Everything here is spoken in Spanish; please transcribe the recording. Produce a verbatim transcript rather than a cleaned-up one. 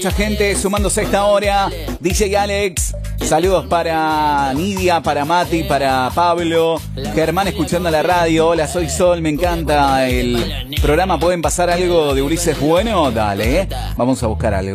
Mucha gente sumándose a esta hora. D J Alex, saludos para Nidia, para Mati, para Pablo. Germán escuchando la radio. Hola, soy Sol, me encanta el programa. ¿Pueden pasar algo de Ulises bueno? Dale, ¿eh? Vamos a buscar algo.